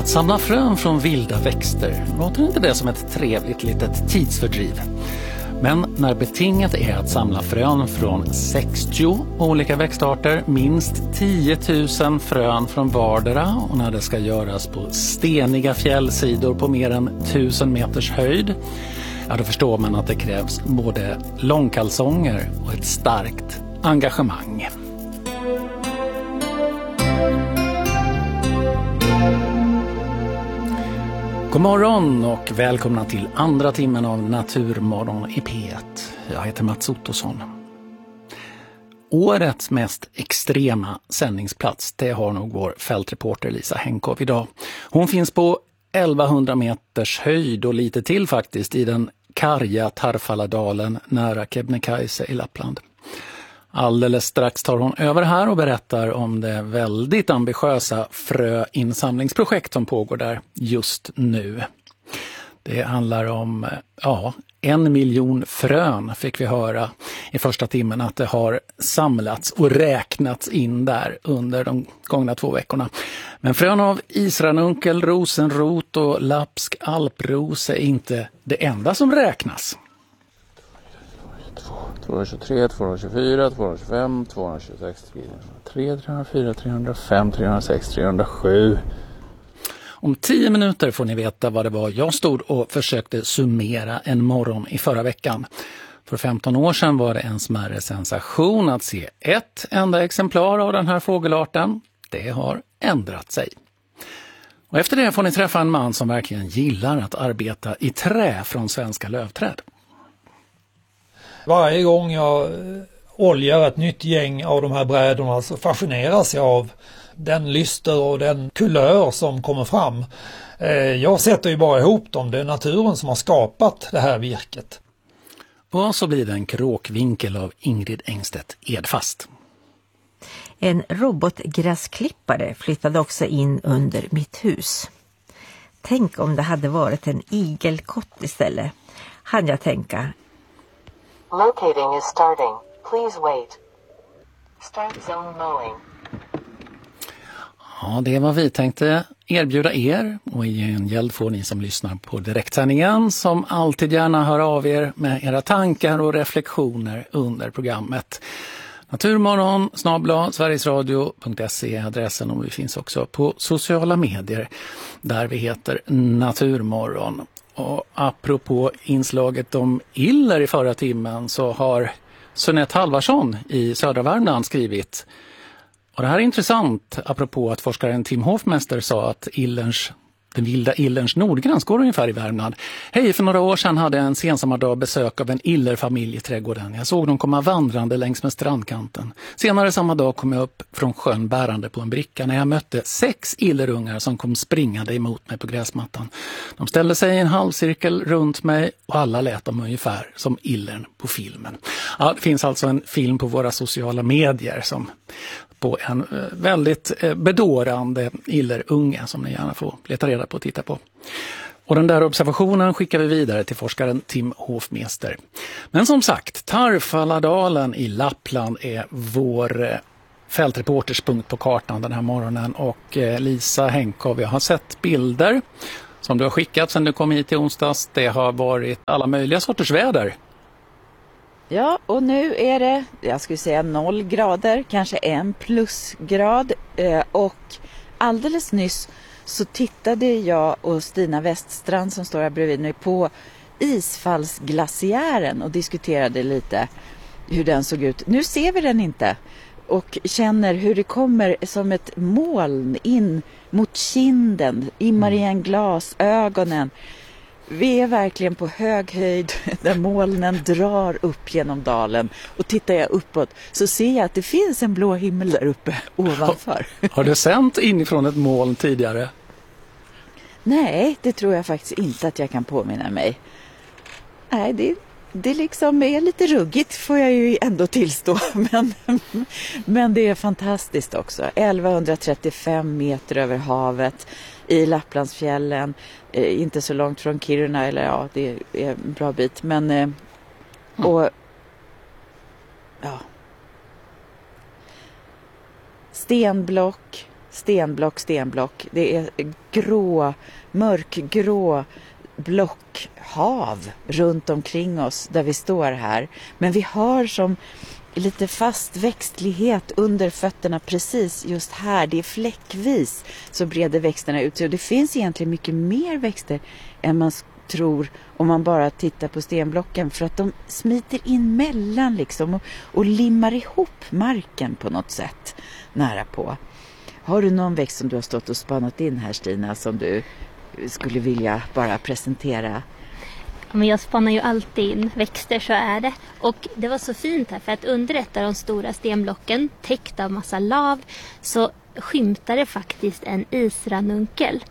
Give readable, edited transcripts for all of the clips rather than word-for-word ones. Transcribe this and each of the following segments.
Att samla frön från vilda växter låter inte det som ett trevligt litet tidsfördriv. Men när betinget är att samla frön från 60 olika växtarter, minst 10 000 frön från vardera, och när det ska göras på steniga fjällsidor på mer än 1000 meters höjd, ja, då förstår man att det krävs både långkalsonger och ett starkt engagemang. God morgon och välkomna till andra timmen av Naturmorgon i P1. Jag heter Mats Ottosson. Årets mest extrema sändningsplats, det har nog vår fältreporter Lisa Henkov idag. Hon finns på 1100 meters höjd och lite till faktiskt i den karga Tarfaladalen nära Kebnekaise i Lappland. Alldeles strax tar hon över här och berättar om det väldigt ambitiösa fröinsamlingsprojekt som pågår där just nu. Det handlar om 1 miljon frön fick vi höra i första timmen att det har samlats och räknats in där under de gångna 2 veckorna. Men frön av isranunkel, rosenrot och lapsk alpros är inte det enda som räknas. 223, 224, 225, 226, 303, 304, 305, 306, 307. Om 10 minuter får ni veta vad det var jag stod och försökte summera en morgon i förra veckan. För 15 år sedan var det en smärre sensation att se ett enda exemplar av den här fågelarten. Det har ändrat sig. Och efter det får ni träffa en man som verkligen gillar att arbeta i trä från svenska lövträd. Varje gång jag oljar ett nytt gäng av de här brädorna så fascineras jag av den lyster och den kulör som kommer fram. Jag sätter ju bara ihop dem, det är naturen som har skapat det här virket. Och så blir det en kråkvinkel av Ingrid Engstedt Edfast. En robotgräsklippare flyttade också in under mitt hus. Tänk om det hade varit en igelkott istället, hann jag tänka. Locating is starting. Please wait. Start zone mowing. Ja, det är vad vi tänkte erbjuda er, och i gengäld får ni som lyssnar på direktsändningen som alltid gärna hör av er med era tankar och reflektioner under programmet. Naturmorgon@sverigesradio.se är adressen, och vi finns också på sociala medier där vi heter Naturmorgon. Och apropå inslaget om iller i förra timmen så har Sunette Halvarsson i södra Värmland skrivit. Och det här är intressant apropå att forskaren Tim Hofmester sa att den vilda illerns nordgräns går ungefär i Värmland. Hej, för några år sedan hade jag en sensommardag besök av en illerfamilj i trädgården. Jag såg dem komma vandrande längs med strandkanten. Senare samma dag kom jag upp från sjön bärande på en bricka när jag mötte 6 illerungar som kom springande emot mig på gräsmattan. De ställde sig i en halvcirkel runt mig och alla lät dem ungefär som illern på filmen. Ja, det finns alltså en film på våra sociala medier som på en väldigt bedårande illerunge som ni gärna får leta reda på och titta på. Och den där observationen skickar vi vidare till forskaren Tim Hofmester. Men som sagt, Tarfaladalen i Lappland är vår fältreporters punkt på kartan den här morgonen. Och Lisa Henkov, jag har sett bilder som du har skickat sedan du kom hit i onsdags. Det har varit alla möjliga sorters väder. Ja, och nu är det, jag skulle säga 0 grader, kanske 1 plusgrad. Och alldeles nyss så tittade jag och Stina Weststrand som står här bredvid mig på isfallsglaciären och diskuterade lite hur den såg ut. Nu ser vi den inte och känner hur det kommer som ett moln in mot kinden, immar igen glasögonen. Vi är verkligen på hög höjd där molnen drar upp genom dalen. Och tittar jag uppåt så ser jag att det finns en blå himmel där uppe ovanför. Har du sänt inifrån ett moln tidigare? Nej, det tror jag faktiskt inte att jag kan påminna mig. Nej, det liksom är lite ruggigt får jag ju ändå tillstå. Men det är fantastiskt också. 1135 meter över havet i Lapplandsfjällen. Inte så långt från Kiruna, eller ja, det är en bra bit. Men, och ja. Stenblock, stenblock. Det är mörkgrå blockhav runt omkring oss där vi står här. Men vi har som lite fast växtlighet under fötterna precis just här. Det är fläckvis så breder växterna ut sig. Och det finns egentligen mycket mer växter än man tror om man bara tittar på stenblocken. För att de smiter in mellan liksom och limmar ihop marken på något sätt nära på. Har du någon växt som du har stått och spanat in här, Stina, som du skulle vilja bara presentera? Men jag spanar ju alltid in växter, så är det. Och det var så fint här, för att under ett av de stora stenblocken, täckt av massa lav, så skymtade faktiskt en isranunkel.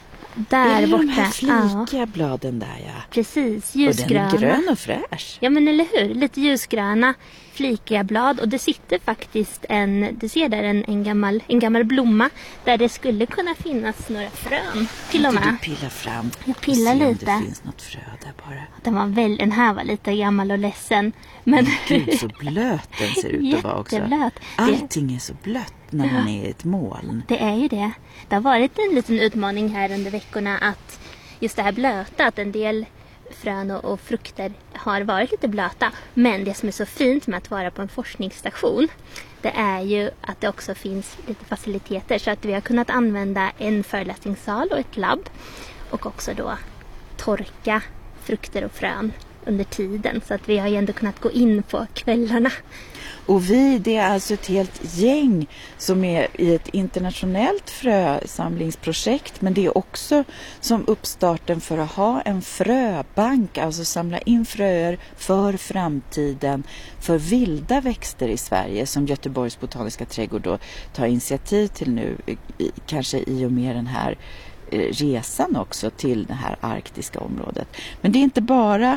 Där borta. De här flikiga bladen där, ja. Precis, ljusgröna. Och den är grön och fräsch. Ja, men eller hur? Lite ljusgröna, flikiga blad. Och det sitter faktiskt du ser där en gammal blomma där det skulle kunna finnas några frön till och med. Du pillar fram. Jag pillar lite. Om det finns något frö där bara. Den här var lite gammal och ledsen. Men Gud, så blöt den ser ut att vara också. Jätteblöt. Allting är så blött när man är i ett moln. Det är ju det. Det har varit en liten utmaning här under veckorna att just det här blöta, att en del frön och frukter har varit lite blöta. Men det som är så fint med att vara på en forskningsstation, det är ju att det också finns lite faciliteter. Så att vi har kunnat använda en föreläsningssal och ett labb. Och också då torka frukter och frön under tiden. Så att vi har ju ändå kunnat gå in på kvällarna. Och det är alltså ett helt gäng som är i ett internationellt frösamlingsprojekt. Men det är också som uppstarten för att ha en fröbank. Alltså samla in fröer för framtiden för vilda växter i Sverige. Som Göteborgs botaniska trädgård då tar initiativ till nu. Kanske i och med den här resan också till det här arktiska området. Men det är inte bara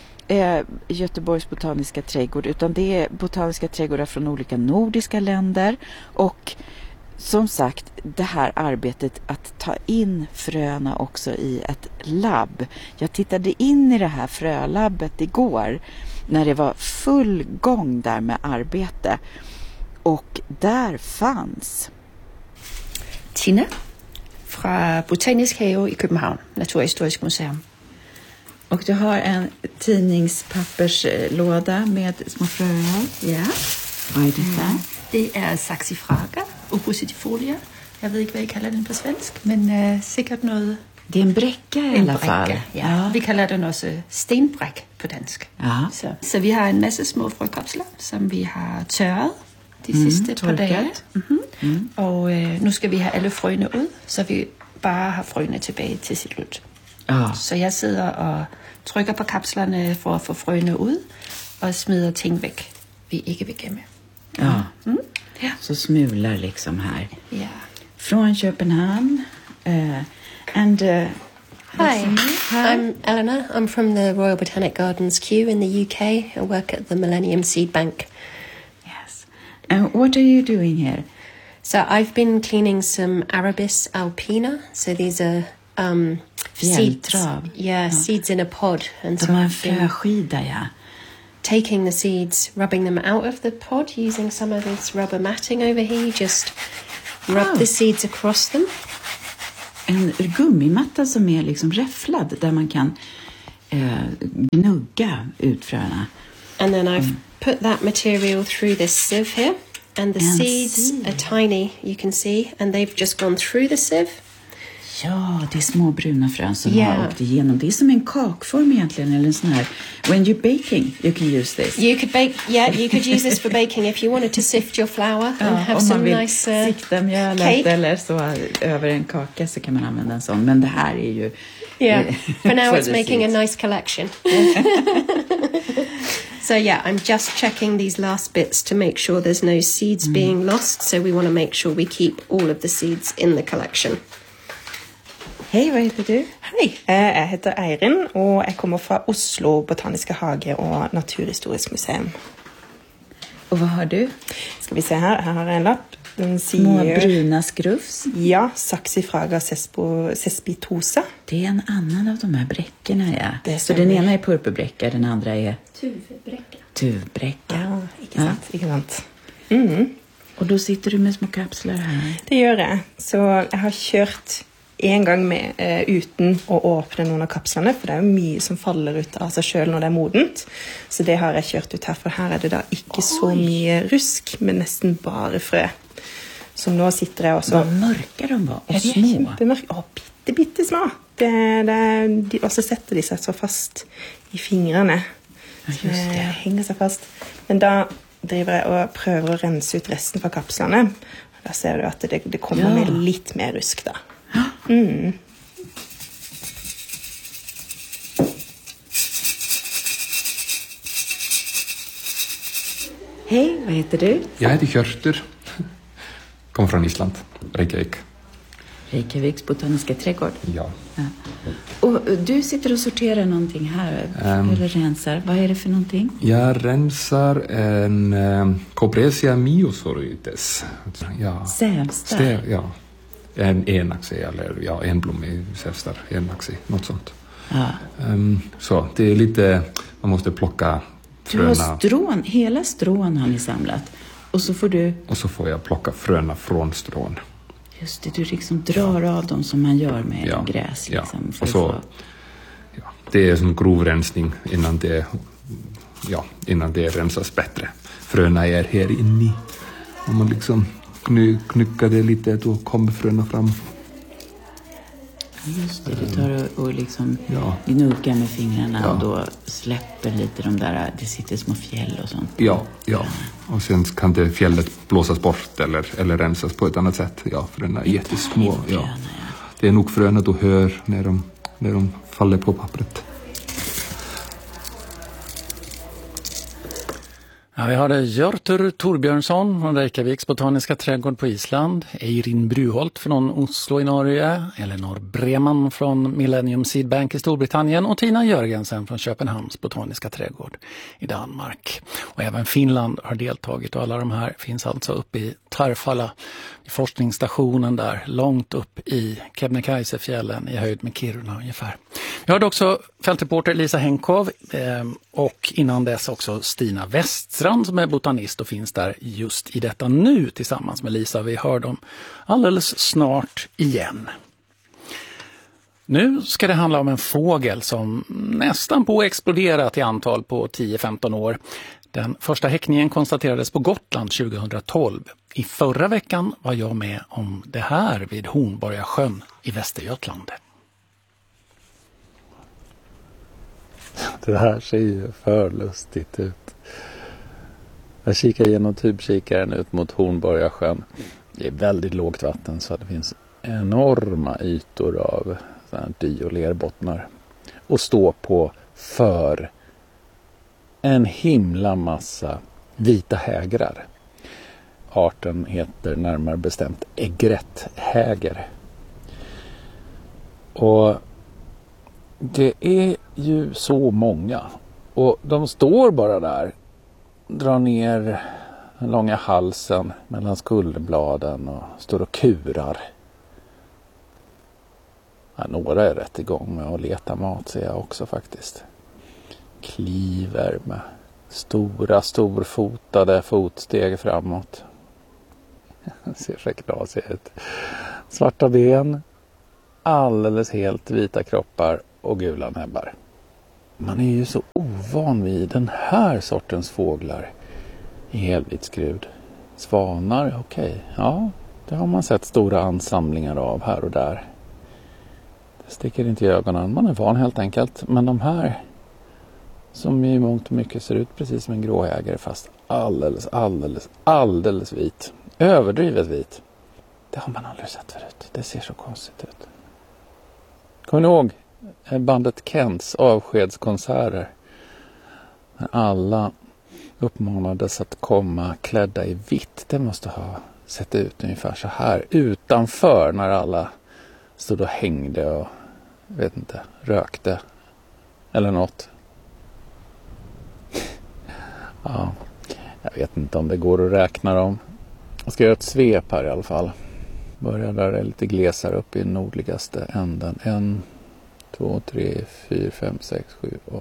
Göteborgs botaniska trädgård, utan det är botaniska trädgårdar från olika nordiska länder. Och som sagt, det här arbetet att ta in fröna också i ett labb. Jag tittade in i det här frölabbet igår när det var full gång där med arbete. Och där fanns Tina fra Botanisk Have i København, Naturhistorisk Museum. Och du har en tidningspapperslåda med små fröer. Ja. Vad är detta? Det är saxifraga, oppositifolia. Jag vet inte vad jag kallar den på svensk, men säkert något. Det är en bräcka i alla fall. Ja. Vi kallar den också stenbräck på dansk. Ja. Så vi har en massa små frökapslar som vi har tørret de sista par dagar. Och nu ska vi ha alla fröna ut, så vi bara har fröna tillbaka till slut. Ja. Så jag sitter och trycker på kapslarna för att få fröna ut och smider ting väck vi inte vill ge med. Ja. Ja. Så smular liksom här. Ja. Från Köpenhamn. Hi, I'm Eleanor. I'm from the Royal Botanic Gardens Kew in the UK. I work at the Millennium Seed Bank. Yes. And what are you doing here? So I've been cleaning some Arabis alpina. So these are seeds. Seeds in a pod. And De har en fröskida, ja. Taking the seeds, rubbing them out of the pod using some of this rubber matting over here. Just rub the seeds across them. En gummimatta som är liksom räfflad där man kan gnugga ut fröna. And then I've put that material through this sieve here. And the seeds are tiny, you can see. And they've just gone through the sieve. Ja, det är små bruna frön som har åkt igenom. Det är som en kakform egentligen, eller en sån här. When you're baking, you can use this. You could use this for baking if you wanted to sift your flour and have some nice sikta mjölet eller så över en kaka så kan man använda en sån. Men det här är ju... for now it's making a nice collection. So I'm just checking these last bits to make sure there's no seeds being lost. So we want to make sure we keep all of the seeds in the collection. Hej, vad heter du? Hej, jag heter Eirin och jag kommer från Oslo Botaniska hage och Naturhistorisk museum. Och vad har du? Ska vi se här har jag en lapp. Den små bruna skrufs. Ja, Saxifraga cespitosa. Det är en annan av de här bräckorna, ja. Så den ena är purpurbräcka, den andra är... Tuvbräcka. Tuvbräcka. Ja, inte sant. Och då sitter du med små kapslar här? Det gör jag. Så jag har kört en gång med uten att öppna någon av kapslarna, för det är mycket som faller ut av sig själv när det är modent. Så det har jag kört ut här, för här är det då inte så mycket rusk, men nästan bara frö. Så nu sitter jag också... Vad mörka de var, och små. Jättemörka. Bitte små. Och så sätter de sig så fast i fingrarna. Ja, just det. Hänger sig fast. Men då driver jag och prövar att rensa ut resten av kapslarna. Då ser du att det kommer med lite mer rusk då. Mm. Hej, vad heter du? Jag heter Hjörtur. Kommer från Island, Reykjavik. Reykjaviks botaniska trädgård. Ja. Och du sitter och sorterar någonting här, eller rensar. Vad är det för någonting? Jag rensar en Cobresia myosorytes. Ja. Sävstar? Ja. En enaxi eller enblommig sävstar, enaxi, något sånt. Ja. Så det är lite, man måste plocka fröna. Du har strån, hela strån har ni samlat. Och så får jag plocka fröna från strån. Just det, du liksom drar av dem som man gör med gräs. Liksom, och så, det är som grovrensning innan det rensas bättre. Fröna är här inne. Om man liksom knyckar det lite, då kommer fröna fram. Just det, du tar och liksom gnuggar med fingrarna och då släpper lite de där, det sitter små fjäll och sånt. Ja. Och sen kan det fjället blåsas bort eller rensas på ett annat sätt. Ja, fröna är jättesmå. Ja. Det är nog fröna du hör när de faller på pappret. Ja, vi hade Hjörtur Torbjörnsson från Reykjaviks botaniska trädgård på Island, Eirin Bruholt från Oslo i Norge, Eleanor Breman från Millennium Seed Bank i Storbritannien och Tina Jörgensen från Köpenhamns botaniska trädgård i Danmark. Och även Finland har deltagit, och alla de här finns alltså uppe i Tarfala, i forskningsstationen där, långt upp i Kebnekaisefjällen i höjd med Kiruna ungefär. Vi hörde också fältreporter Lisa Henkov och innan dess också Stina Weststrand som är botanist och finns där just i detta nu tillsammans med Lisa. Vi hör dem alldeles snart igen. Nu ska det handla om en fågel som nästan på exploderat i antal på 10-15 år. Den första häckningen konstaterades på Gotland 2012. I förra veckan var jag med om det här vid Hornborgasjön i Västergötland. Det här ser ju för lustigt ut. Jag kikar genom tubkikaren ut mot Hornborgasjön. Det är väldigt lågt vatten så det finns enorma ytor av dy- och lerbottnar. Och stå på för en himla massa vita hägrar. Arten heter närmare bestämt äggrätthäger. Och det är ju så många. Och de står bara där. Drar ner den långa halsen mellan skulderbladen och står och kurar. Ja, några är rätt igång med att leta mat, ser jag också faktiskt. Kliver med storfotade fotsteg framåt. Ser så knasig ut. Svarta ben, alldeles helt vita kroppar och gula näbbar. Man är ju så ovan vid den här sortens fåglar i helvitskrud. Svanar, okej. Ja, det har man sett stora ansamlingar av här och där. Det sticker inte i ögonen, man är van helt enkelt. Men de här, som i mångt och mycket ser ut precis som en gråhägare, fast alldeles vit. Överdrivet vit. Det har man aldrig sett förut. Det ser så konstigt ut. Kommer ni ihåg bandet Kents avskedskonserter? När alla uppmanades att komma klädda i vitt. Det måste ha sett ut ungefär så här utanför, när alla stod och hängde och rökte eller något. Ja, jag vet inte om det går att räkna dem. Jag ska göra ett svep här i alla fall. Börjar där det är lite glesare upp i nordligaste änden. 1, 2, 3, 4, 5, 6, 7, 8,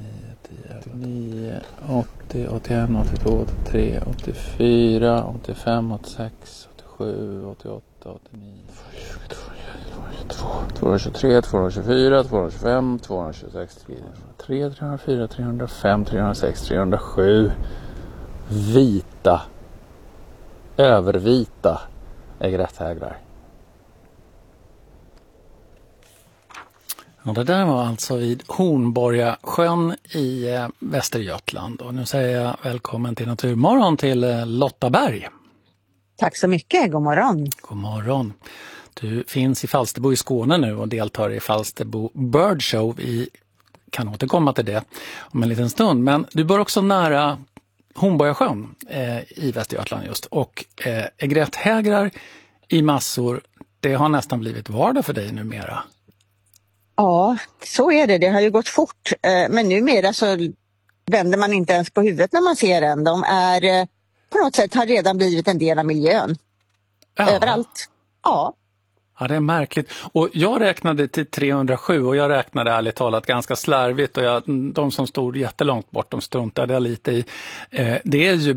9, 10, 80, 81, 82, 83, 84, 85, 86, 87, 88, 89, 223, 224, 225, 226, 303, 304, 305, 306, 307 vita, övervita egretthägrar. Ja, det där var alltså vid Hornborgasjön i Västergötland. Och nu säger jag välkommen till Naturmorgon till Lotta Berg. Tack så mycket, god morgon. God morgon. Du finns i Falsterbo i Skåne nu och deltar i Falsterbo Bird Show. Vi kan återkomma till det om en liten stund. Men du bor också nära Hornborgasjön i Västergötland just. Och egretthägrar i massor, det har nästan blivit vardag för dig numera. Ja, så är det. Det har ju gått fort. Men numera så vänder man inte ens på huvudet när man ser den. De är på något sätt har redan blivit en del av miljön. Ja. Överallt. Ja. Ja, det är märkligt. Och jag räknade till 307 och jag räknade ärligt talat ganska slarvigt. Och de som stod jättelångt bort, de struntade jag lite i. Det är ju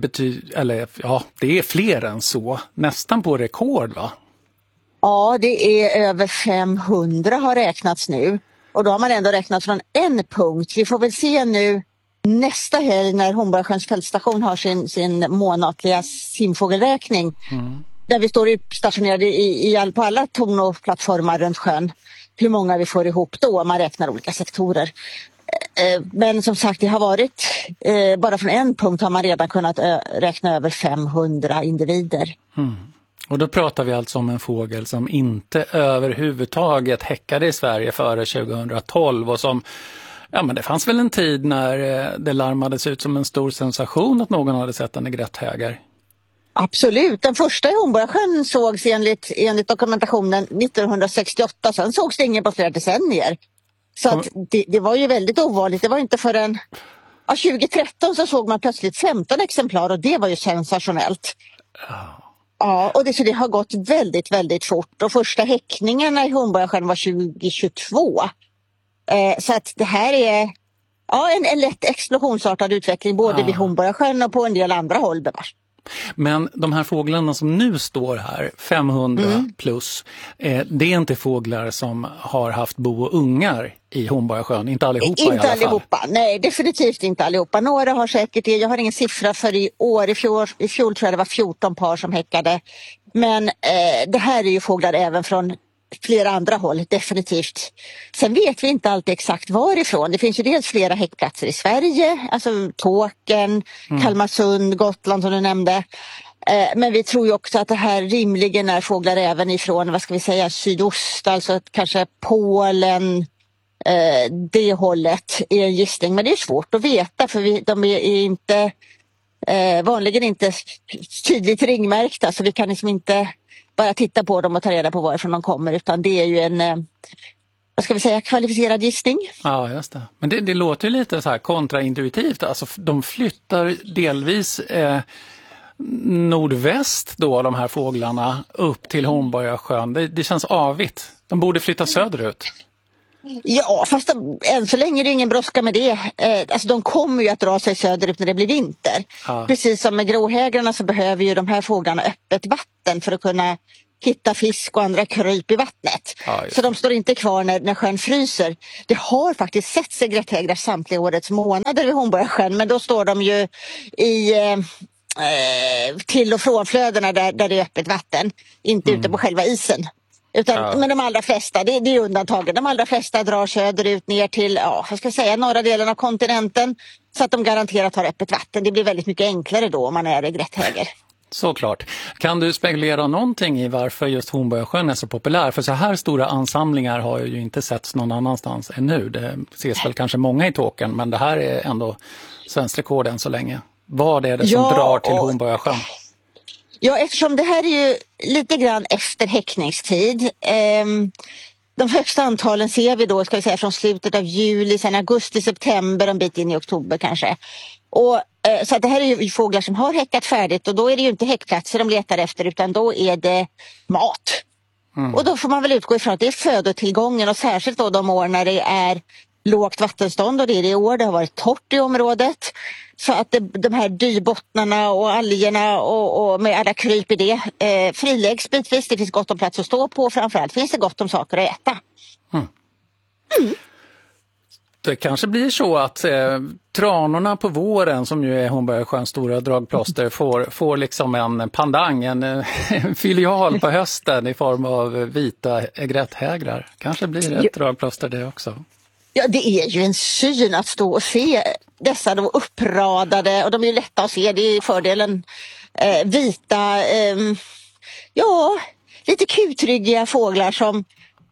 det är fler än så. Nästan på rekord, va? Ja, det är över 500 har räknats nu. Och då har man ändå räknat från en punkt. Vi får väl se nu nästa helg när Hornborgasjöns fältstation har sin månatliga simfågelräkning. Där vi står utstationerade på alla torn och plattformar runt sjön. Hur många vi får ihop då, man räknar olika sektorer. Men som sagt, det har varit, bara från en punkt har man redan kunnat räkna över 500 individer. Och då pratar vi alltså om en fågel som inte överhuvudtaget häckade i Sverige före 2012 och som, ja men det fanns väl en tid när det larmades ut som en stor sensation att någon hade sett en egretthäger. Absolut, den första i Hornborgasjön sågs enligt dokumentationen 1968, sen sågs det ingen på flera decennier. Så att det var ju väldigt ovanligt, det var inte förrän 2013 så såg man plötsligt 15 exemplar och det var ju sensationellt. Ja, och det har gått väldigt, väldigt fort. Och första häckningarna i Hornborgasjön var 2022. Så att det här är en lätt explosionsartad utveckling både vid Hornborgasjön och på en del andra håll. Men de här fåglarna som nu står här, 500 plus, det är inte fåglar som har haft bo och ungar i Hornborgasjön, inte allihopa i alla fall. Inte allihopa, nej definitivt inte allihopa. Några har säkert det, jag har ingen siffra för i år, i fjol tror jag det var 14 par som häckade. Men det här är ju fåglar även från flera andra håll, definitivt. Sen vet vi inte alltid exakt varifrån. Det finns ju dels flera häckplatser i Sverige, alltså Tåkern, Kalmarsund, Gotland som du nämnde. Men vi tror ju också att det här rimligen är fåglar även ifrån, sydost, alltså kanske Polen, det hållet är en gissning. Men det är svårt att veta för de är inte vanligen inte tydligt ringmärkta, så vi kan liksom inte bara titta på dem och ta reda på varifrån de kommer, utan det är ju en kvalificerad gissning. Ja, just det. Men det låter ju lite så här kontraintuitivt. Alltså de flyttar delvis nordväst då, de här fåglarna, upp till Hornborgasjön. Det känns avigt. De borde flytta söderut. Ja, fast än så länge är det ingen brådska med det. Alltså de kommer ju att dra sig söderut när det blir vinter. Ja. Precis som med gråhägrarna så behöver ju de här fåglarna öppet vatten för att kunna hitta fisk och andra kryp i vattnet. Ja, så de står inte kvar när sjön fryser. Det har faktiskt sett egretthägrar samtliga årets månader vid Hornborgasjön, men då står de ju i till- och frånflödena där det är öppet vatten. Inte ute på själva isen. Men de allra flesta, det är undantaget. De allra flesta drar söderut ner till norra delen av kontinenten, så att de garanterat har öppet vatten. Det blir väldigt mycket enklare då om man är egretthäger. Såklart. Kan du spekulera någonting i varför just Hornborgasjön är så populär? För så här stora ansamlingar har ju inte setts någon annanstans ännu. Det ses väl kanske många i Tåkern, men det här är ändå svensk rekord än så länge. Vad är det som drar till Hornborgasjön? Ja, eftersom det här är ju lite grann efter häckningstid. De högsta antalen ser vi då, från slutet av juli, sen augusti, september, en bit in i oktober kanske. Och så att det här är ju fåglar som har häckat färdigt, och då är det ju inte häckplatser de letar efter, utan då är det mat. Och då får man väl utgå ifrån att det är födotillgången, och särskilt då de år när det är lågt vattenstånd, och det är det i år. Det har varit torrt i området. Så att de här dybottnarna och algerna och med alla kryp i det friläggs bitvis. Det finns gott om plats att stå på. Framförallt finns det gott om saker att äta. Det kanske blir så att tranorna på våren, som ju är Hornborgasjöns stora dragplåster, får liksom en pandang, en filial på hösten i form av vita egretthägrar. Kanske blir det ett dragplåster det också. Ja, det är ju en syn att stå och se dessa då uppradade, och de är ju lätta att se, det är fördelen, vita, lite kutryggiga fåglar som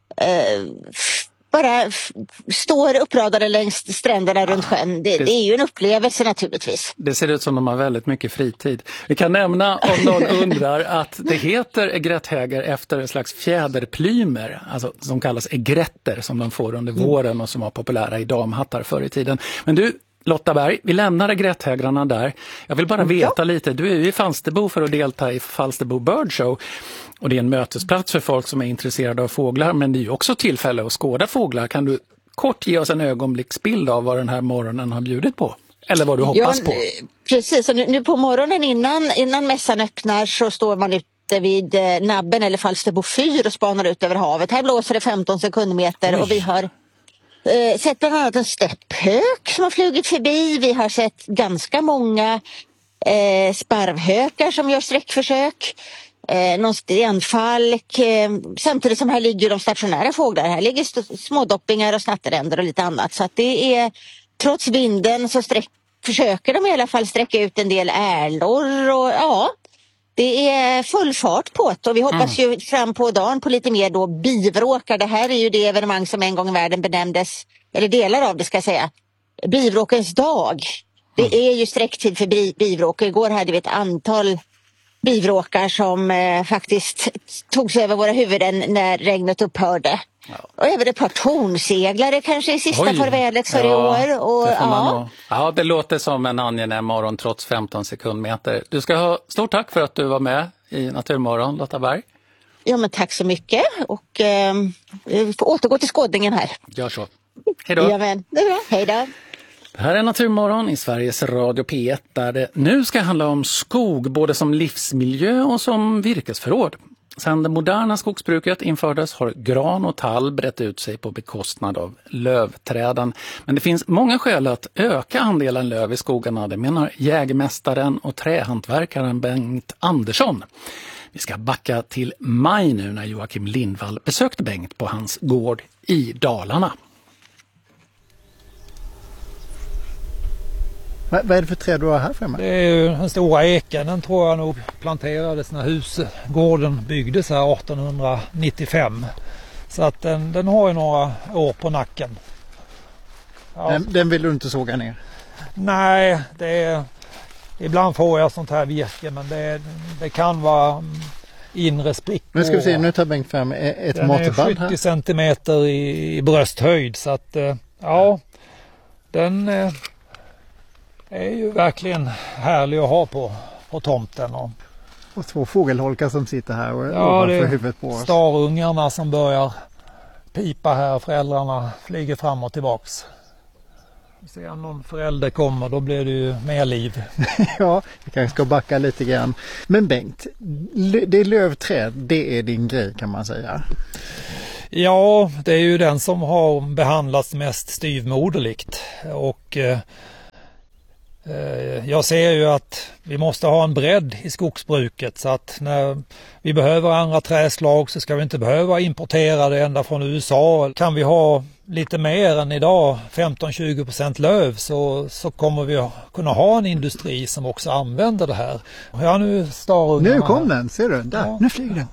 bara står uppradade längs stränderna runt sjön. Det är ju en upplevelse naturligtvis. Det ser ut som de har väldigt mycket fritid. Vi kan nämna, om någon undrar, att det heter egretthägar efter en slags fjäderplymer, alltså som kallas egretter, som de får under våren och som var populära i damhattar förr i tiden. Men du, Lotta Berg, vi lämnar egretthägrarna där. Jag vill bara veta lite, du är ju i Falsterbo för att delta i Falsterbo Bird Show. Och det är en mötesplats för folk som är intresserade av fåglar, men det är ju också tillfälle att skåda fåglar. Kan du kort ge oss en ögonblicksbild av vad den här morgonen har bjudit på? Eller vad du hoppas på? Precis, och nu på morgonen innan mässan öppnar så står man ute vid Nabben eller Falsterbo fyr och spanar ut över havet. Här blåser det 15 sekundmeter och vi har sett bland annat en stepphök som har flugit förbi. Vi har sett ganska många sparvhökar som gör sträckförsök. Någon stenfalk, samtidigt som här ligger de stationära fåglar. Här ligger smådoppingar och snatteränder och lite annat. Så att det är, trots vinden så försöker de i alla fall sträcka ut en del ärlor. Och det är full fart på det. Och vi hoppas ju fram på dagen på lite mer då bivråkar. Det här är ju det evenemang som en gång i världen benämndes, eller delar av det ska jag säga, bivråkens dag. Det är ju sträcktid för bivråk. Igår hade vi ett antal bivråkar som faktiskt togs över våra huvuden när regnet upphörde. Och även ett par tornseglare kanske i sista farvälet för i år. Och, det låter som en angenäm morgon trots 15 sekundmeter. Du ska ha stort tack för att du var med i Naturmorgon, Lotta Berg. Ja, men tack så mycket. Och vi får återgå till skådningen här. Gör så. Hej då. Ja, men, det är bra. Hej då. Det här är Naturmorgon i Sveriges Radio P1 där det nu ska handla om skog både som livsmiljö och som virkesförråd. Sedan det moderna skogsbruket infördes har gran och tall brett ut sig på bekostnad av lövträden. Men det finns många skäl att öka andelen löv i skogarna, det menar jägmästaren och trähantverkaren Bengt Andersson. Vi ska backa till maj nu när Joakim Lindvall besökte Bengt på hans gård i Dalarna. Vad är det för träd du har här framme? Det är ju den stora eken, den tror jag nog planterades när gården byggdes här 1895. Så att den har ju några år på nacken. Ja. Den vill du inte såga ner? Nej, ibland får jag sånt här virke, men det kan vara inre sprickor. Nu ska vi se, nu tar Bengt fram ett matband här. Den är 70 centimeter i brösthöjd, så att den är ju verkligen härlig att ha på tomten. Och två fågelholkar som sitter här och ovanför huvudet på oss. Starungarna som börjar pipa här, föräldrarna flyger fram och tillbaks. Se om någon förälder kommer, då blir det ju mer liv. Ja, vi kanske ska backa lite grann. Men Bengt, det är lövträd, det är din grej kan man säga. Ja, det är ju den som har behandlats mest styvmoderligt. Och jag ser ju att vi måste ha en bredd i skogsbruket, så att när vi behöver andra träslag så ska vi inte behöva importera det ända från USA. Kan vi ha lite mer än idag, 15-20% löv, så kommer vi kunna ha en industri som också använder det här. Ja, nu kom den, ser du? Där, nu flyger den.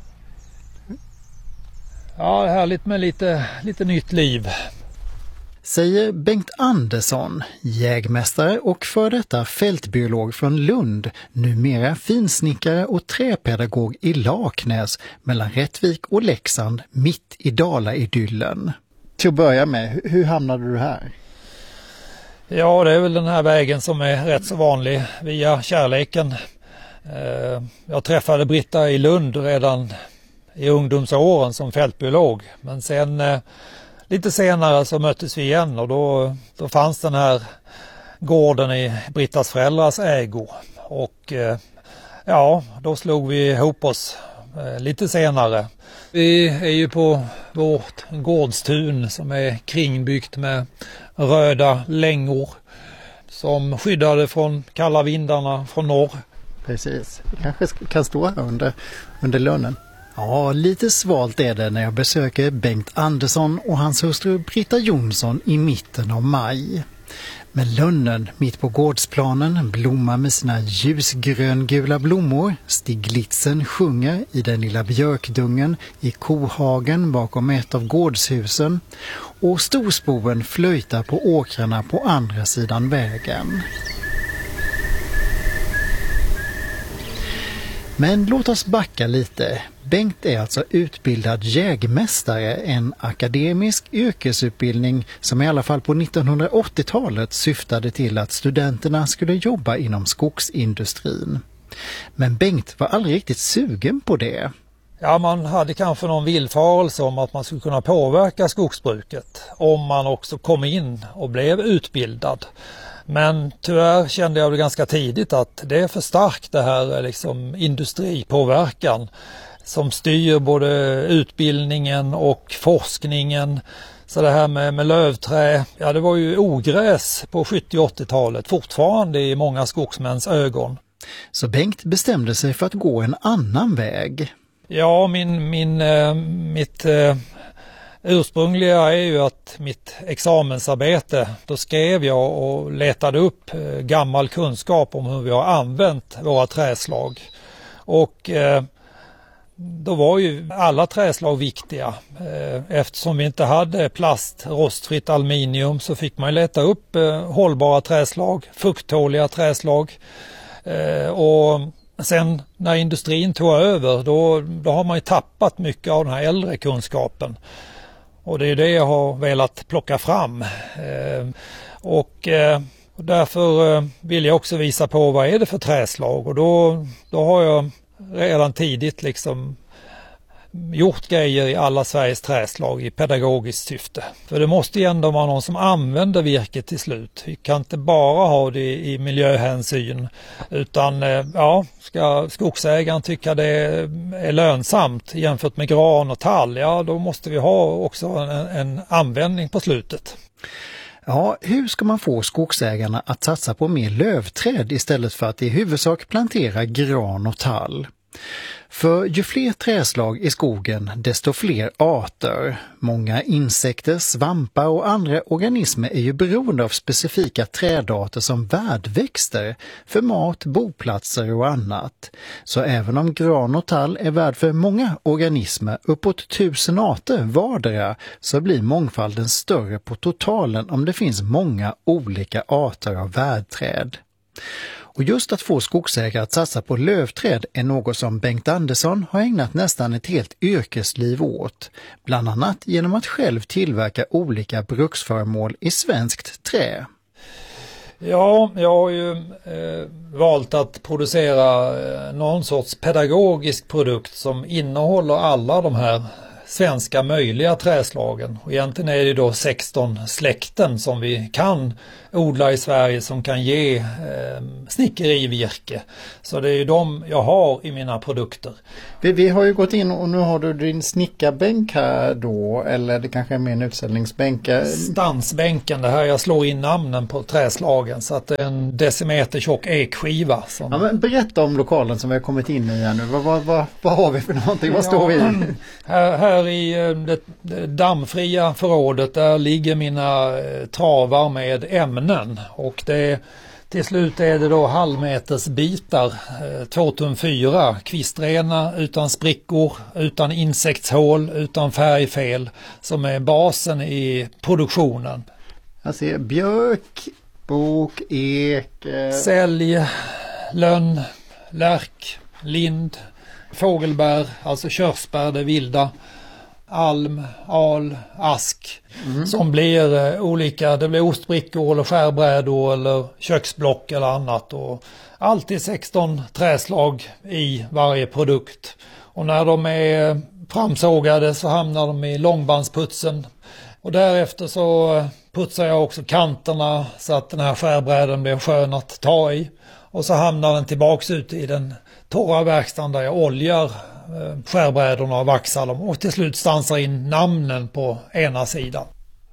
Ja, härligt med lite nytt liv. Säger Bengt Andersson, jägmästare och för detta fältbiolog från Lund, numera finsnickare och träpedagog i Laknäs mellan Rättvik och Leksand mitt i Dala-idyllen. Till att börja med, hur hamnade du här? Ja, det är väl den här vägen som är rätt så vanlig, via kärleken. Jag träffade Britta i Lund redan i ungdomsåren som fältbiolog. Men sen lite senare så möttes vi igen och då fanns den här gården i Brittas föräldrars ägo. Och då slog vi ihop oss lite senare. Vi är ju på vårt gårdstun som är kringbyggt med röda längor som skyddade från kalla vindarna från norr. Precis, vi kanske kan stå här under lönnen. Ja, lite svalt är det när jag besöker Bengt Andersson och hans hustru Britta Jonsson i mitten av maj. Men lönnen mitt på gårdsplanen blommar med sina ljusgröngula blommor. Stiglitzen sjunger i den lilla björkdungen i kohagen bakom ett av gårdshusen. Och storspoen flöjtar på åkrarna på andra sidan vägen. Men låt oss backa lite. Bengt är alltså utbildad jägmästare, en akademisk yrkesutbildning som i alla fall på 1980-talet syftade till att studenterna skulle jobba inom skogsindustrin. Men Bengt var aldrig riktigt sugen på det. Ja, man hade kanske någon villfarelse om att man skulle kunna påverka skogsbruket om man också kom in och blev utbildad. Men tyvärr kände jag väl ganska tidigt att det är för starkt det här liksom industripåverkan som styr både utbildningen och forskningen. Så det här med lövträ, ja det var ju ogräs på 70- och 80-talet fortfarande i många skogsmäns ögon. Så Bengt bestämde sig för att gå en annan väg. Ja, mitt ursprungliga är ju att mitt examensarbete, då skrev jag och letade upp gammal kunskap om hur vi har använt våra träslag. Och då var ju alla träslag viktiga. Eftersom vi inte hade plast, rostfritt aluminium så fick man leta upp hållbara träslag, fukttåliga träslag. Och sen när industrin tog över då har man ju tappat mycket av den här äldre kunskapen. Och det är det jag har velat plocka fram. Och därför vill jag också visa på vad är det för träslag. Och då har jag redan tidigt liksom gjort grejer i alla Sveriges träslag i pedagogiskt syfte. För det måste ju ändå vara någon som använder virket till slut. Vi kan inte bara ha det i miljöhänsyn. Utan ska skogsägaren tycka det är lönsamt jämfört med gran och tall, ja då måste vi ha också en användning på slutet. Ja, hur ska man få skogsägarna att satsa på mer lövträd istället för att i huvudsak plantera gran och tall? För ju fler träslag i skogen, desto fler arter. Många insekter, svampar och andra organismer är ju beroende av specifika trädarter som värdväxter för mat, boplatser och annat. Så även om gran och tall är värd för många organismer, uppåt 1000 arter vardera, så blir mångfalden större på totalen om det finns många olika arter av värdträd. Och just att få skogsägare att satsa på lövträd är något som Bengt Andersson har ägnat nästan ett helt yrkesliv åt. Bland annat genom att själv tillverka olika bruksföremål i svenskt trä. Ja, jag har ju valt att producera någon sorts pedagogisk produkt som innehåller alla de här svenska möjliga träslagen. Och egentligen är det då 16 släkten som vi kan odla i Sverige som kan ge snickerivirke. Så det är ju de jag har i mina produkter. Vi har ju gått in och nu har du din snickarbänk här då, eller det kanske är mer en utställningsbänk. Stansbänken, det här jag slår in namnen på träslagen så att det är en decimeter tjock ekskiva. Som... Ja, men berätta om lokalen som vi har kommit in i här nu. Vad har vi för någonting? Vad står vi i? Här i det dammfria förrådet där ligger mina travar med ämnen och till slut är det då halvmetersbitar, 2 tum 4, kvistrena utan sprickor, utan insektshål, utan färgfel som är basen i produktionen. Jag ser björk, bok, ek, sälj, lönn, lärk, lind, fågelbär, alltså körsbär, det vilda, alm, al, ask som blir olika, det blir ostbrickor eller skärbrädor eller köksblock eller annat och alltid 16 träslag i varje produkt. Och när de är framsågade så hamnar de i långbandsputsen. Och därefter så putsar jag också kanterna så att den här skärbrädan blir skön att ta i. Och så hamnar den tillbaks ut i den torra verkstaden där jag oljar skärbrädorna och vaxar dem. Och till slut stansar in namnen på ena sidan.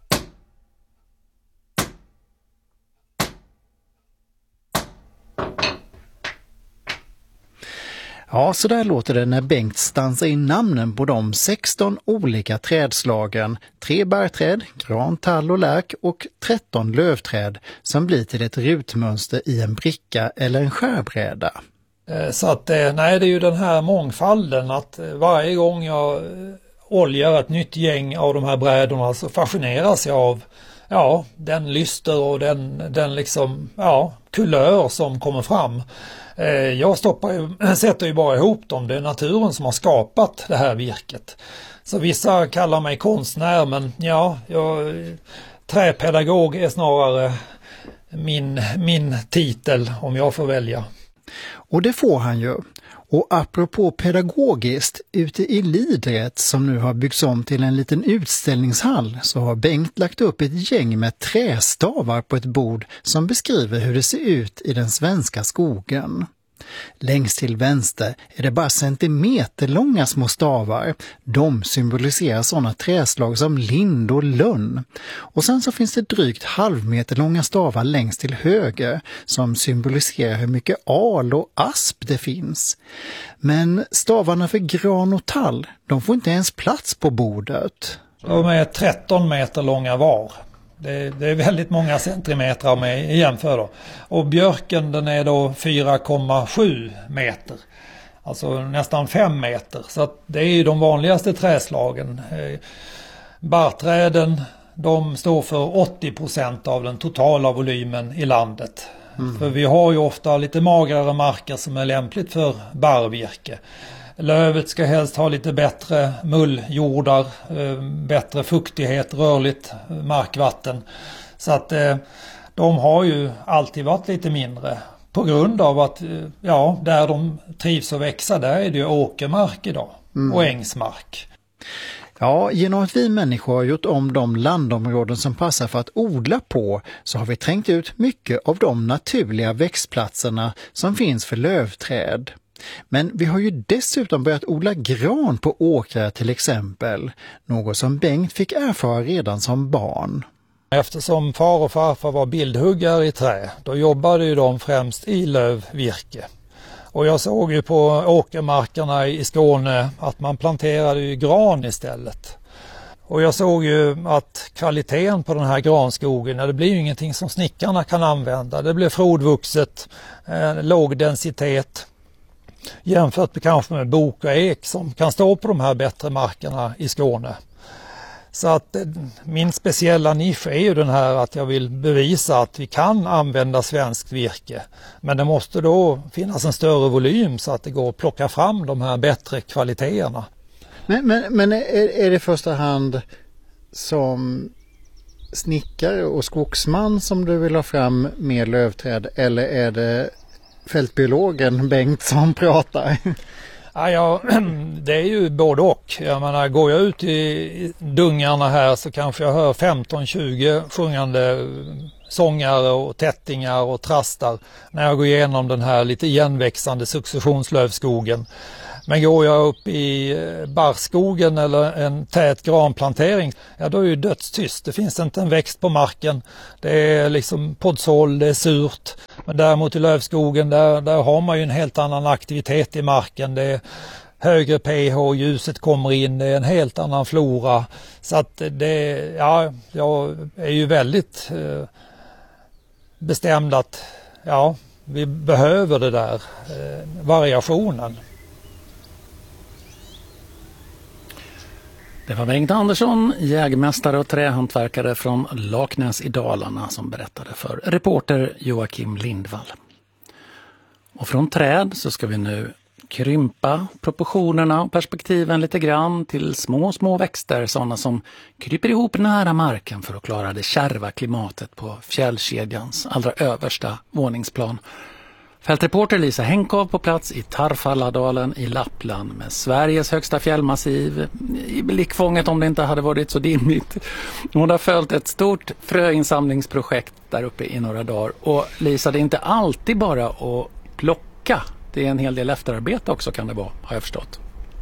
Ja, så där låter det när Bengt stansar in namnen på de 16 olika trädslagen, 3 barrträd, gran, tall och lärk och 13 lövträd som blir till ett rutmönster i en bricka eller en skärbräda. Så att nej, det är ju den här mångfalden att varje gång jag oljar ett nytt gäng av de här brädorna så fascineras jag av den lyster och den liksom, kulör som kommer fram. Jag sätter ju bara ihop dem. Det är naturen som har skapat det här virket. Så vissa kallar mig konstnär, men träpedagog är snarare min titel om jag får välja. Och det får han ju. Och apropå pedagogiskt, ute i Lidret som nu har byggts om till en liten utställningshall så har Bengt lagt upp ett gäng med trästavar på ett bord som beskriver hur det ser ut i den svenska skogen. Längst till vänster är det bara centimeterlånga små stavar. De symboliserar sådana träslag som lind och lönn. Och sen så finns det drygt halvmeterlånga stavar längst till höger som symboliserar hur mycket al och asp det finns. Men stavarna för gran och tall, de får inte ens plats på bordet. De är 13 meter långa var. Det är väldigt många centimeter med jämför då. Och björken den är då 4,7 meter. Alltså nästan 5 meter. Så att det är ju de vanligaste träslagen. Barrträden de står för 80% av den totala volymen i landet. För vi har ju ofta lite magrare marker som är lämpligt för barrvirke. Lövet ska helst ha lite bättre mulljordar, bättre fuktighet, rörligt markvatten. Så att de har ju alltid varit lite mindre. På grund av att där de trivs att växa, där är det ju åkermark idag och ängsmark. Ja, genom att vi människor har gjort om de landområden som passar för att odla på så har vi trängt ut mycket av de naturliga växtplatserna som finns för lövträd. Men vi har ju dessutom börjat odla gran på åkrar till exempel, något som Bengt fick erfara redan som barn. Eftersom far och farfar var bildhuggare i trä, då jobbade ju de främst i lövvirke. Och jag såg ju på åkermarkerna i Skåne att man planterade ju gran istället. Och jag såg ju att kvaliteten på den här granskogen, det blir ju ingenting som snickarna kan använda. Det blir frodvuxet, låg densitet. Jämfört med kanske med bok och ek som kan stå på de här bättre markerna i Skåne. Så att min speciella nisch är ju den här att jag vill bevisa att vi kan använda svenskt virke. Men det måste då finnas en större volym så att det går att plocka fram de här bättre kvaliteterna. Men är det i första hand som snickare och skogsman som du vill ha fram mer lövträd eller är det fältbiologen Bengt som pratar? Ja, det är ju både och. Jag menar, går jag ut i dungarna här så kanske jag hör 15-20 sjungande sångare och tättingar och trastar när jag går igenom den här lite igenväxande successionslövskogen. Men går jag upp i barrskogen eller en tät granplantering, då är det dödstyst. Det finns inte en växt på marken. Det är liksom poddsål, det är surt. Men däremot i lövskogen, där har man ju en helt annan aktivitet i marken. Det är högre pH, ljuset kommer in, det är en helt annan flora. Så att jag är ju väldigt bestämd att vi behöver det där variationen. Det var Bengt Andersson, jägmästare och trähantverkare från Laknäs i Dalarna som berättade för reporter Joakim Lindvall. Och från träd så ska vi nu krympa proportionerna och perspektiven lite grann till små växter, sådana som kryper ihop nära marken för att klara det kärva klimatet på fjällkedjans allra översta våningsplan. Fältreporter Lisa Henkov på plats i Tarfaladalen i Lappland med Sveriges högsta fjällmassiv i blickfånget om det inte hade varit så dimmigt. Hon har följt ett stort fröinsamlingsprojekt där uppe i några dagar. Och Lisa, det är inte alltid bara att plocka. Det är en hel del efterarbete också, kan det vara, har jag förstått.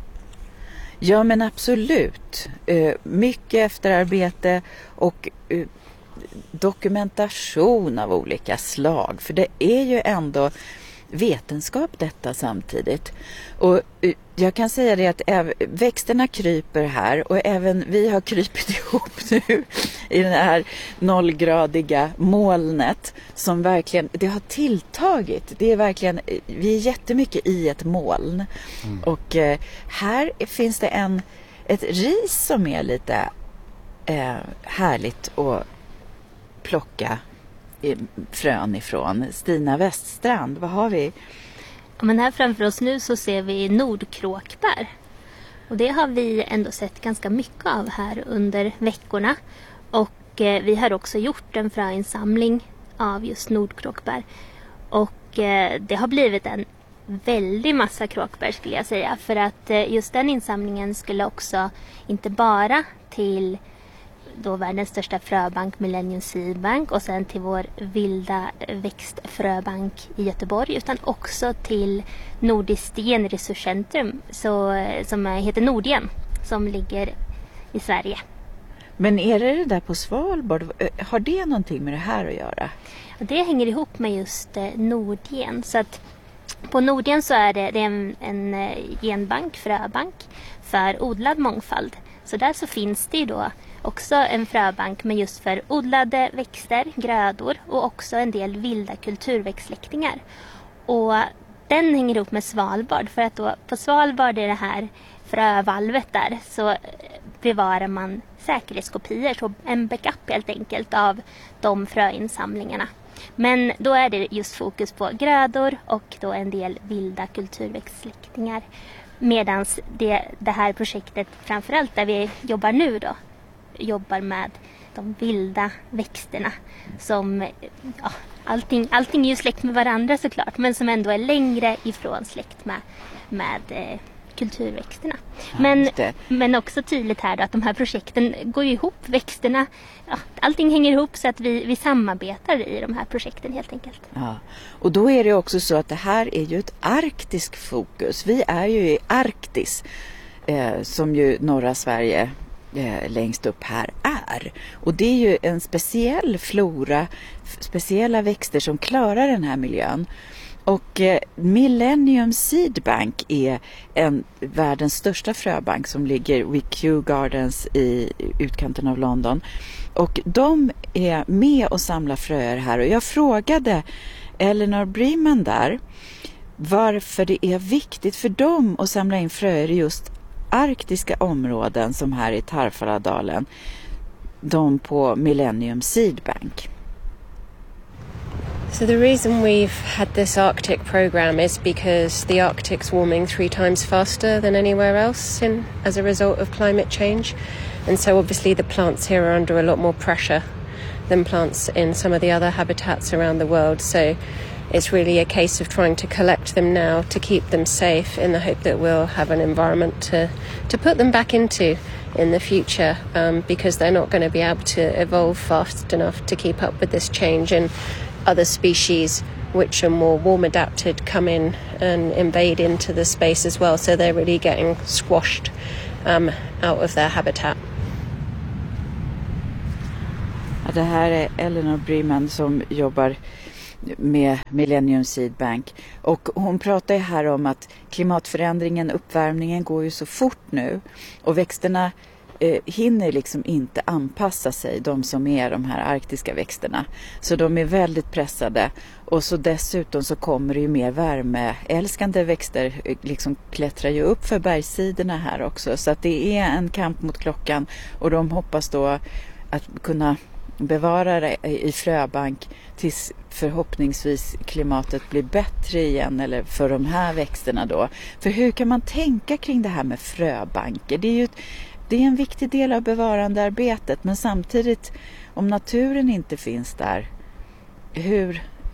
Ja, men absolut. Mycket efterarbete och dokumentation av olika slag. För det är ju ändå vetenskap detta samtidigt. Och jag kan säga det att växterna kryper här och även vi har krypit ihop nu i det här nollgradiga molnet som verkligen, det har tilltagit. Det är verkligen, vi är jättemycket i ett moln. Och här finns det ett ris som är lite härligt att plocka frön ifrån. Stina Weststrand, vad har vi? Ja, men här framför oss nu så ser vi nordkråkbär. Och det har vi ändå sett ganska mycket av här under veckorna. Och vi har också gjort en fröinsamling av just nordkråkbär. Och det har blivit en väldig massa kråkbär skulle jag säga. För att just den insamlingen skulle också inte bara till då världens största fröbank Millennium Seed Bank och sen till vår vilda växtfröbank i Göteborg utan också till Nordiskt genresurscentrum som heter Nordgen som ligger i Sverige. Men är det där på Svalbard, har det någonting med det här att göra? Det hänger ihop med just Nordgen. Så att på Nordgen så är det en genbank, fröbank för odlad mångfald. Så där så finns det ju då också en fröbank med just för odlade växter, grödor och också en del vilda kulturväxtsläktingar. Och den hänger ihop med Svalbard för att då på Svalbard är det här frövalvet där så bevarar man säkerhetskopior, så en backup helt enkelt av de fröinsamlingarna. Men då är det just fokus på grödor och då en del vilda kulturväxtsläktingar. Medan det här projektet framförallt där vi jobbar nu då jobbar med de vilda växterna som allting är ju släkt med varandra såklart men som ändå är längre ifrån släkt med kulturväxterna. Men också tydligt här då att de här projekten går ihop, växterna, allting hänger ihop så att vi samarbetar i de här projekten helt enkelt. Ja. Och då är det också så att det här är ju ett arktisk fokus. Vi är ju i Arktis som ju norra Sverige längst upp här är. Och det är ju en speciell flora, speciella växter som klarar den här miljön. Och Millennium Seed Bank är världens största fröbank som ligger vid Kew Gardens i utkanten av London. Och de är med och samlar fröer här. Och jag frågade Eleanor Breman där varför det är viktigt för dem att samla in fröer i just arktiska områden som här i Tarfaladalen. De på Millennium Seed Bank. So the reason we've had this Arctic program is because the Arctic's warming 3 times faster than anywhere else as a result of climate change. And so obviously the plants here are under a lot more pressure than plants in some of the other habitats around the world. So it's really a case of trying to collect them now to keep them safe in the hope that we'll have an environment to put them back into in the future because they're not going to be able to evolve fast enough to keep up with this change. And other species which are more warm adapted come in and invade into the space as well, so they're really getting squashed out of their habitat. Det här är Eleanor Breman som jobbar med Millennium Seed Bank och hon pratar ju här om att klimatförändringen, uppvärmningen går ju så fort nu och växterna hinner liksom inte anpassa sig, de som är de här arktiska växterna. Så de är väldigt pressade och så dessutom så kommer det ju mer värmeälskande växter liksom klättrar ju upp för bergssidorna här också. Så att det är en kamp mot klockan och de hoppas då att kunna bevara det i fröbank tills förhoppningsvis klimatet blir bättre igen eller för de här växterna då. För hur kan man tänka kring det här med fröbanker? Det är en viktig del av bevarandearbetet men samtidigt om naturen inte finns där,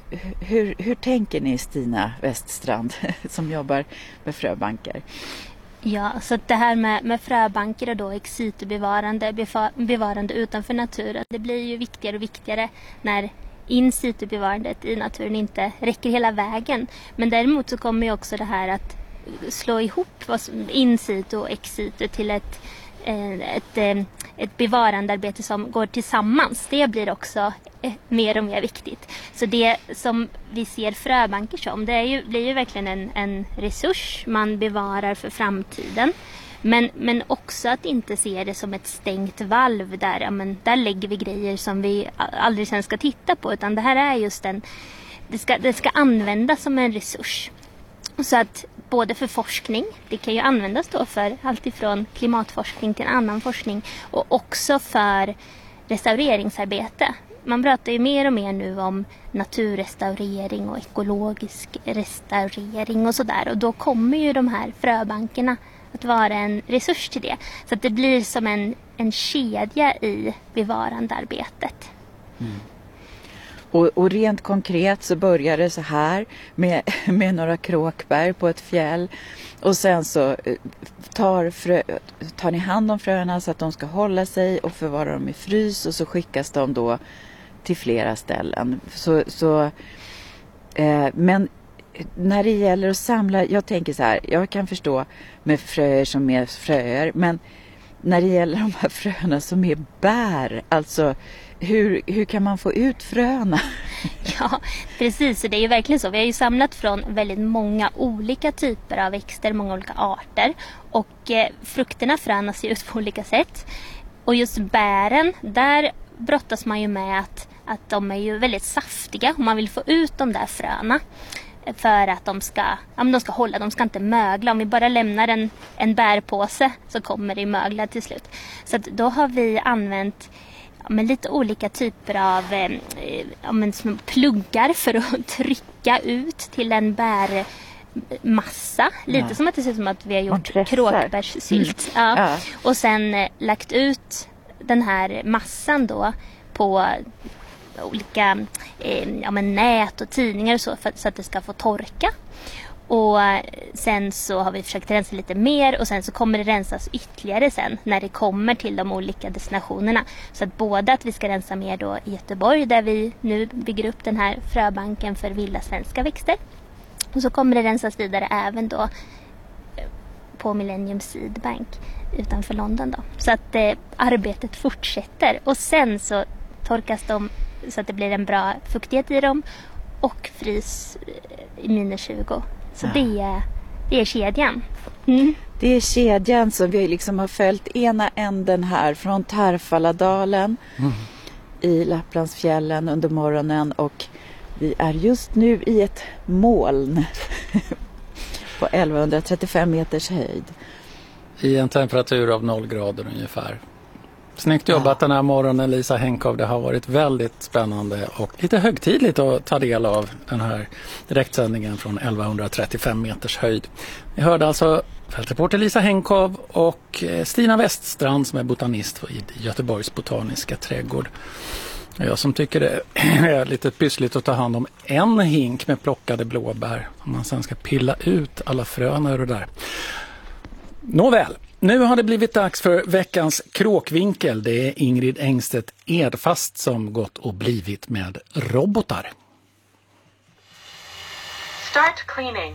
hur tänker ni, Stina Weststrand, som jobbar med fröbanker? Ja, så det här med fröbanker och då ex situ-bevarande utanför naturen, det blir ju viktigare och viktigare när in situ-bevarandet i naturen inte räcker hela vägen. Men däremot så kommer ju också det här att slå ihop in situ och ex situ till ett bevarandearbete som går tillsammans. Det blir också mer och mer viktigt. Så det som vi ser fröbanker som, blir ju verkligen en resurs man bevarar för framtiden. Men också att inte se det som ett stängt valv där lägger vi grejer som vi aldrig sen ska titta på, utan det här är just det ska användas som en resurs. Så att både för forskning, det kan ju användas då för allt ifrån klimatforskning till annan forskning, och också för restaureringsarbete. Man pratar ju mer och mer nu om naturrestaurering och ekologisk restaurering och sådär, och då kommer ju de här fröbankerna att vara en resurs till det. Så att det blir som en kedja i bevarandearbetet. Mm. Och rent konkret så börjar det så här med några kråkbär på ett fjäll, och sen så tar ni hand om fröna så att de ska hålla sig och förvara dem i frys, och så skickas de då till flera ställen. Men när det gäller att samla, jag tänker så här, jag kan förstå med fröer som är fröer, men när det gäller de här fröna som är bär, alltså hur kan man få ut fröna? Ja, precis. Så det är ju verkligen så. Vi har ju samlat från väldigt många olika typer av växter, många olika arter. Och frukterna fröna ser ut på olika sätt. Och just bären, där brottas man ju med att de är ju väldigt saftiga. Och man vill få ut de där fröna för att de ska hålla, de ska inte mögla. Om vi bara lämnar en bärpåse så kommer det mögla till slut. Så att då har vi använt lite olika typer av små pluggar för att trycka ut till en bärmassa. Lite som att det ser ut som att vi har gjort kråkbärssylt. Mm. Ja. Och sen lagt ut den här massan då på olika nät och tidningar och så att det ska få torka. Och sen så har vi försökt rensa lite mer, och sen så kommer det rensas ytterligare sen när det kommer till de olika destinationerna. Så att både att vi ska rensa mer då i Göteborg, där vi nu bygger upp den här fröbanken för vilda svenska växter. Och så kommer det rensas vidare även då på Millennium Seed Bank utanför London då. Så att arbetet fortsätter, och sen så torkas de så att det blir en bra fuktighet i dem och frys i -20. Så det är kedjan. Mm. Det är kedjan som vi liksom har följt ena änden här från Tarfaladalen i Lapplandsfjällen under morgonen, och vi är just nu i ett moln på 1135 meters höjd. I en temperatur av 0 grader ungefär. Snyggt jobbat den här morgonen, Lisa Henkov. Det har varit väldigt spännande och lite högtidligt att ta del av den här direktsändningen från 1135 meters höjd. Vi hörde alltså fältreporter Lisa Henkov och Stina Weststrand som är botanist i Göteborgs botaniska trädgård. Jag som tycker det är lite pyssligt att ta hand om en hink med plockade blåbär. Om man sen ska pilla ut alla frön ur det där. Nåväl. Nu har det blivit dags för veckans kråkvinkel. Det är Ingrid Engstedt Edfast som gått och blivit med robotar. Start cleaning.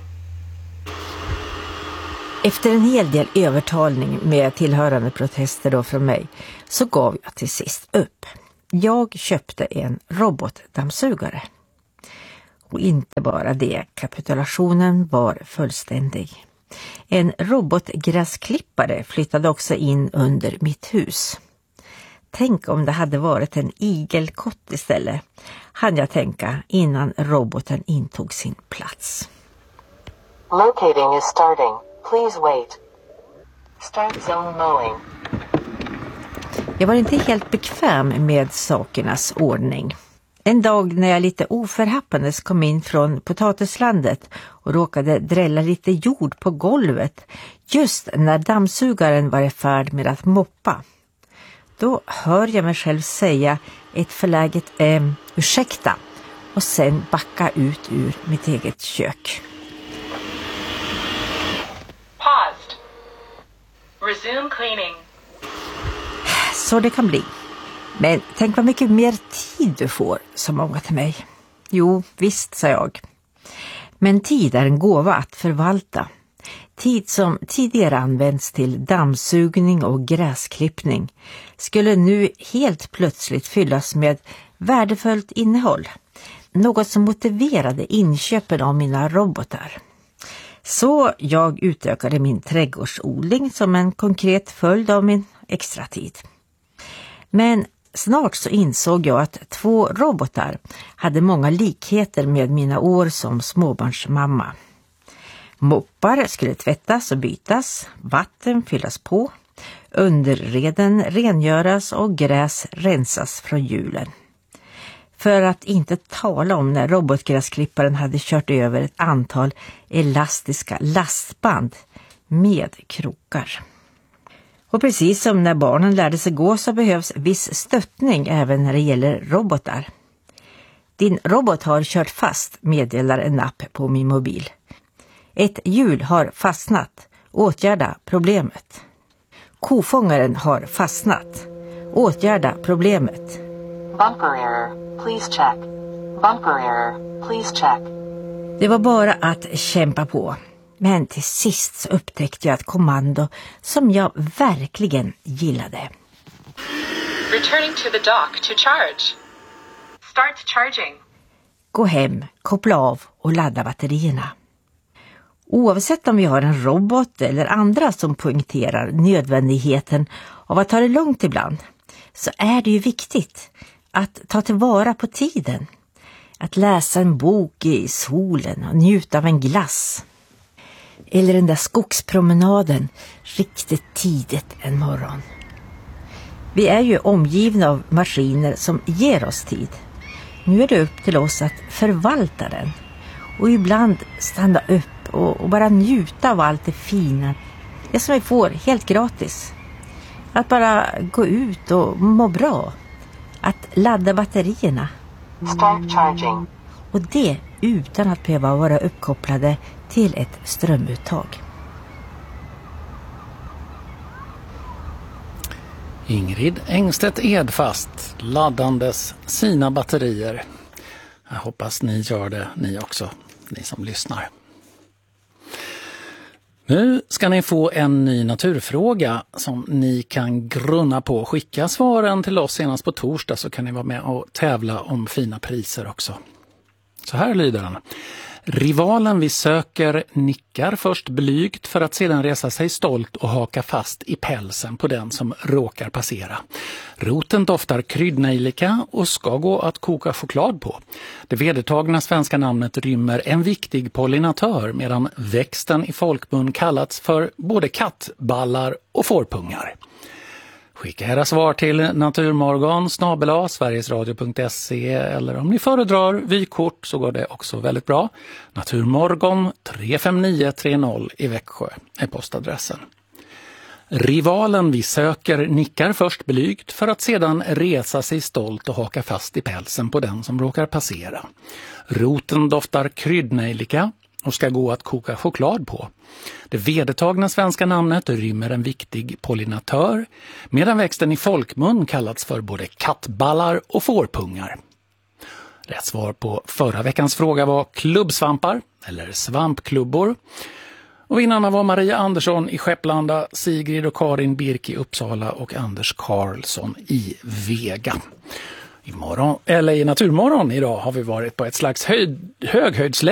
Efter en hel del övertalning med tillhörande protester då från mig, så gav jag till sist upp. Jag köpte en robotdammsugare. Och inte bara det, kapitulationen var fullständig. En robotgräsklippare flyttade också in under mitt hus. Tänk om det hade varit en igelkott istället, hann jag tänka innan roboten intog sin plats. Locating is starting. Please wait. Start zone mowing. Jag var inte helt bekväm med sakernas ordning. En dag när jag lite oförhappandes kom in från potatislandet och råkade drälla lite jord på golvet just när dammsugaren var i färd med att moppa. Då hör jag mig själv säga ett förläget ursäkta och sen backa ut ur mitt eget kök. Paused. Resume cleaning. Så det kan bli. Men tänk vad mycket mer tid du får, sa många till mig. Jo, visst, sa jag. Men tid är en gåva att förvalta. Tid som tidigare används till dammsugning och gräsklippning skulle nu helt plötsligt fyllas med värdefullt innehåll. Något som motiverade inköpen av mina robotar. Så jag utökade min trädgårdsodling som en konkret följd av min extra tid. Men snart så insåg jag att 2 robotar hade många likheter med mina år som småbarnsmamma. Moppar skulle tvättas och bytas, vatten fyllas på, underreden rengöras och gräs rensas från hjulen. För att inte tala om när robotgräsklipparen hade kört över ett antal elastiska lastband med krokar. Och precis som när barnen lärde sig gå så behövs viss stöttning även när det gäller robotar. Din robot har kört fast, meddelar en app på min mobil. Ett hjul har fastnat. Åtgärda problemet. Kofångaren har fastnat. Åtgärda problemet. Bumper error. Please check. Bumper error. Please check. Det var bara att kämpa på. Men till sist så upptäckte jag ett kommando som jag verkligen gillade. Returning to the dock to charge. Start charging. Gå hem, koppla av och ladda batterierna. Oavsett om vi har en robot eller andra som poängterar nödvändigheten av att ta det lugnt ibland, så är det ju viktigt att ta tillvara på tiden. Att läsa en bok i solen och njuta av en glass. Eller den där skogspromenaden riktigt tidigt en morgon. Vi är ju omgivna av maskiner som ger oss tid. Nu är det upp till oss att förvalta den. Och ibland stanna upp och bara njuta av allt det fina. Det som vi får helt gratis. Att bara gå ut och må bra. Att ladda batterierna. Start charging. Och det utan att behöva vara uppkopplade till ett strömuttag. Ingrid Engstedt Edfast laddandes sina batterier. Jag hoppas ni gör det, ni också, ni som lyssnar. Nu ska ni få en ny naturfråga som ni kan grunna på. Skicka svaren till oss senast på torsdag så kan ni vara med och tävla om fina priser också. Så här lyder den. Rivalen vi söker nickar först blygt för att sedan resa sig stolt och haka fast i pälsen på den som råkar passera. Roten doftar kryddnejlika och ska gå att koka choklad på. Det vedertagna svenska namnet rymmer en viktig pollinatör medan växten i folkmun kallats för både kattballar och fårpungar. Skicka era svar till naturmorgon@sverigesradio.se eller om ni föredrar vykort så går det också väldigt bra. Naturmorgon 35930 i Växjö är postadressen. Rivalen vi söker nickar först blygt för att sedan resa sig stolt och haka fast i pälsen på den som råkar passera. Roten doftar kryddnejlika och ska gå att koka choklad på. Det vedertagna svenska namnet rymmer en viktig pollinatör medan växten i folkmun kallats för både kattballar och fårpungar. Rätt svar på förra veckans fråga var klubbsvampar eller svampklubbor. Och vinnarna var Maria Andersson i Skepplanda, Sigrid och Karin Birk i Uppsala och Anders Karlsson i Vega. I Naturmorgon idag har vi varit på ett slags höghöjdsläge